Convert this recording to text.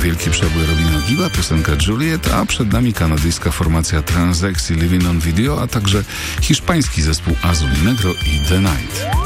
wielki przebój Robina Giba, piosenka Juliet, a przed nami kanadyjska formacja Transexy Living on Video, a także hiszpański zespół Azul Negro i The Night.